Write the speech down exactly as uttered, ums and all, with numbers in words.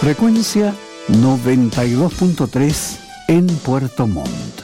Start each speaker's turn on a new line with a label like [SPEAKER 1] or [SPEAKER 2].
[SPEAKER 1] Frecuencia noventa y dos punto tres en Puerto Montt.